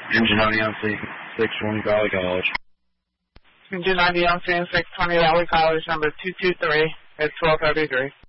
Engine 90 on 620 Valley College. Engine 90 on 620 Valley College, number 223 at 1233.